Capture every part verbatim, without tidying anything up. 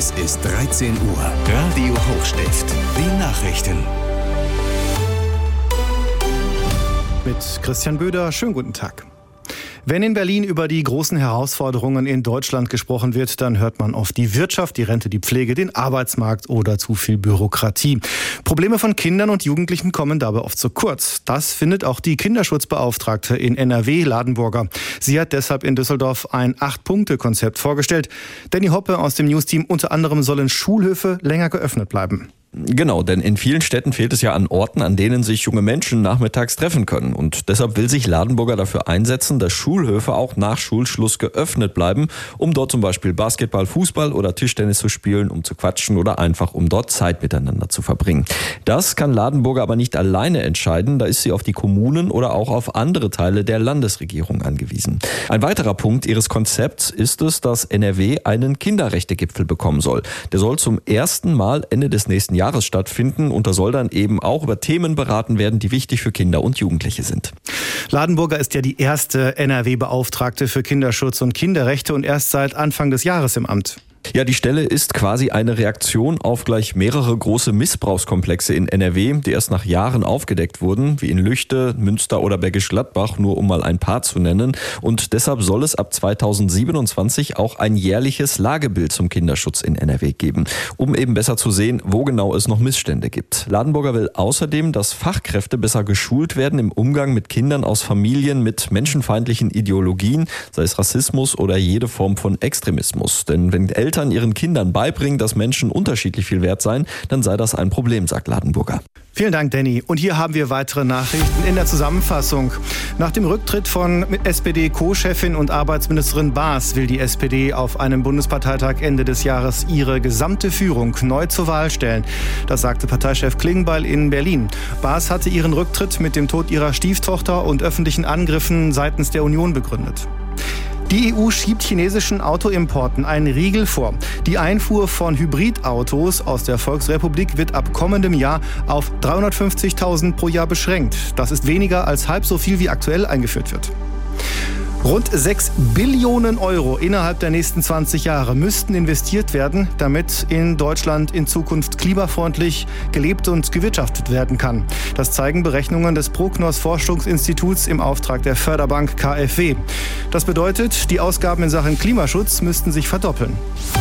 Es ist dreizehn Uhr. Radio Hochstift. Die Nachrichten. Mit Christian Böder, schönen guten Tag. Wenn in Berlin über die großen Herausforderungen in Deutschland gesprochen wird, dann hört man oft die Wirtschaft, die Rente, die Pflege, den Arbeitsmarkt oder zu viel Bürokratie. Probleme von Kindern und Jugendlichen kommen dabei oft zu kurz. Das findet auch die Kinderschutzbeauftragte in N R W, Ladenburger. Sie hat deshalb in Düsseldorf ein Acht-Punkte-Konzept vorgestellt. Danny Hoppe aus dem Newsteam, unter anderem sollen Schulhöfe länger geöffnet bleiben. Genau, denn in vielen Städten fehlt es ja an Orten, an denen sich junge Menschen nachmittags treffen können. Und deshalb will sich Ladenburger dafür einsetzen, dass Schulhöfe auch nach Schulschluss geöffnet bleiben, um dort zum Beispiel Basketball, Fußball oder Tischtennis zu spielen, um zu quatschen oder einfach um dort Zeit miteinander zu verbringen. Das kann Ladenburger aber nicht alleine entscheiden, da ist sie auf die Kommunen oder auch auf andere Teile der Landesregierung angewiesen. Ein weiterer Punkt ihres Konzepts ist es, dass N R W einen Kinderrechtegipfel bekommen soll. Der soll zum ersten Mal Ende des nächsten Jahres Jahres stattfinden und da soll dann eben auch über Themen beraten werden, die wichtig für Kinder und Jugendliche sind. Ladenburger ist ja die erste N R W-Beauftragte für Kinderschutz und Kinderrechte und erst seit Anfang des Jahres im Amt. Ja, die Stelle ist quasi eine Reaktion auf gleich mehrere große Missbrauchskomplexe in N R W, die erst nach Jahren aufgedeckt wurden, wie in Lüchte, Münster oder Bergisch Gladbach, nur um mal ein paar zu nennen. Und deshalb soll es ab zweitausendsiebenundzwanzig auch ein jährliches Lagebild zum Kinderschutz in N R W geben, um eben besser zu sehen, wo genau es noch Missstände gibt. Ladenburger will außerdem, dass Fachkräfte besser geschult werden im Umgang mit Kindern aus Familien mit menschenfeindlichen Ideologien, sei es Rassismus oder jede Form von Extremismus. Denn wenn Eltern Eltern ihren Kindern beibringen, dass Menschen unterschiedlich viel wert seien, dann sei das ein Problem, sagt Ladenburger. Vielen Dank, Danny. Und hier haben wir weitere Nachrichten in der Zusammenfassung. Nach dem Rücktritt von S P D-Co-Chefin und Arbeitsministerin Baas will die S P D auf einem Bundesparteitag Ende des Jahres ihre gesamte Führung neu zur Wahl stellen. Das sagte Parteichef Klingbeil in Berlin. Baas hatte ihren Rücktritt mit dem Tod ihrer Stieftochter und öffentlichen Angriffen seitens der Union begründet. Die E U schiebt chinesischen Autoimporten einen Riegel vor. Die Einfuhr von Hybridautos aus der Volksrepublik wird ab kommendem Jahr auf dreihundertfünfzigtausend pro Jahr beschränkt. Das ist weniger als halb so viel, wie aktuell eingeführt wird. Rund sechs Billionen Euro innerhalb der nächsten zwanzig Jahre müssten investiert werden, damit in Deutschland in Zukunft klimafreundlich gelebt und gewirtschaftet werden kann. Das zeigen Berechnungen des Prognos-Forschungsinstituts im Auftrag der Förderbank K f W. Das bedeutet, die Ausgaben in Sachen Klimaschutz müssten sich verdoppeln.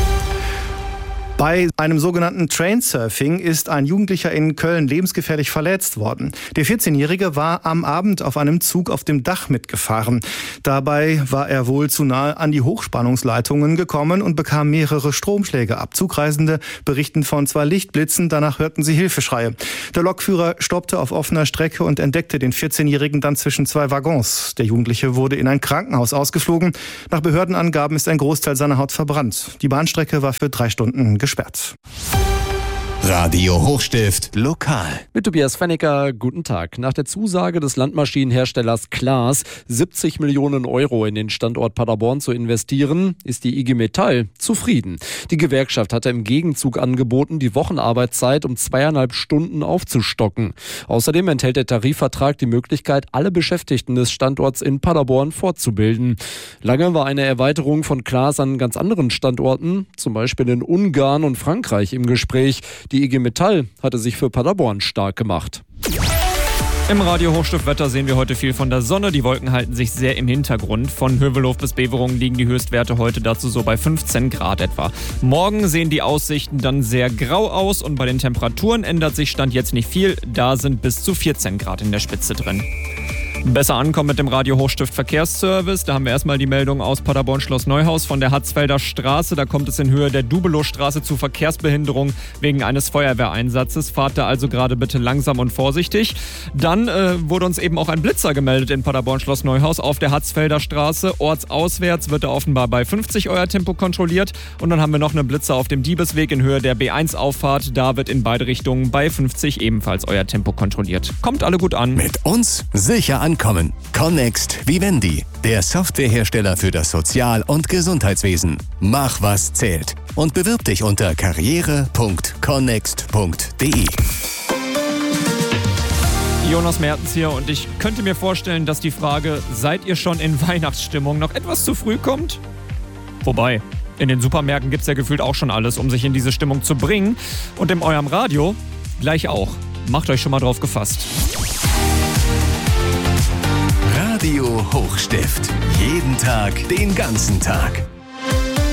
Bei einem sogenannten Trainsurfing ist ein Jugendlicher in Köln lebensgefährlich verletzt worden. Der vierzehnjährige war am Abend auf einem Zug auf dem Dach mitgefahren. Dabei war er wohl zu nahe an die Hochspannungsleitungen gekommen und bekam mehrere Stromschläge ab. Zugreisende berichten von zwei Lichtblitzen, danach hörten sie Hilfeschreie. Der Lokführer stoppte auf offener Strecke und entdeckte den vierzehnjährigen dann zwischen zwei Waggons. Der Jugendliche wurde in ein Krankenhaus ausgeflogen. Nach Behördenangaben ist ein Großteil seiner Haut verbrannt. Die Bahnstrecke war für drei Stunden gesperrt. Radio Hochstift lokal. Mit Tobias Fennecker, guten Tag. Nach der Zusage des Landmaschinenherstellers Klaas, siebzig Millionen Euro in den Standort Paderborn zu investieren, ist die I G Metall zufrieden. Die Gewerkschaft hatte im Gegenzug angeboten, die Wochenarbeitszeit um zweieinhalb Stunden aufzustocken. Außerdem enthält der Tarifvertrag die Möglichkeit, alle Beschäftigten des Standorts in Paderborn fortzubilden. Lange war eine Erweiterung von Klaas an ganz anderen Standorten, zum Beispiel in Ungarn und Frankreich, im Gespräch. Die I G Metall hatte sich für Paderborn stark gemacht. Im Radio Hochstiftwetter sehen wir heute viel von der Sonne. Die Wolken halten sich sehr im Hintergrund. Von Hövelhof bis Beverungen liegen die Höchstwerte heute dazu so bei fünfzehn Grad etwa. Morgen sehen die Aussichten dann sehr grau aus und bei den Temperaturen ändert sich Stand jetzt nicht viel. Da sind bis zu vierzehn Grad in der Spitze drin. Besser ankommen mit dem Radio Hochstift Verkehrsservice. Da haben wir erstmal die Meldung aus Paderborn Schloss Neuhaus von der Hatzfelder Straße. Da kommt es in Höhe der Dubelowstraße zu Verkehrsbehinderung wegen eines Feuerwehreinsatzes. Fahrt da also gerade bitte langsam und vorsichtig. Dann äh, wurde uns eben auch ein Blitzer gemeldet in Paderborn Schloss Neuhaus auf der Hatzfelder Straße. Ortsauswärts wird er offenbar bei fünfzig euer Tempo kontrolliert. Und dann haben wir noch einen Blitzer auf dem Diebesweg in Höhe der B eins Auffahrt. Da wird in beide Richtungen bei fünfzig ebenfalls euer Tempo kontrolliert. Kommt alle gut an. Mit uns sicher ankommen. Connext Vivendi, der Softwarehersteller für das Sozial- und Gesundheitswesen. Mach, was zählt. Und bewirb dich unter karriere punkt connext punkt de. Jonas Mertens hier und ich könnte mir vorstellen, dass die Frage, seid ihr schon in Weihnachtsstimmung, noch etwas zu früh kommt? Wobei, In den Supermärkten gibt es ja gefühlt auch schon alles, um sich in diese Stimmung zu bringen. Und in eurem Radio gleich auch. Macht euch schon mal drauf gefasst. Radio Hochstift. Jeden Tag, den ganzen Tag.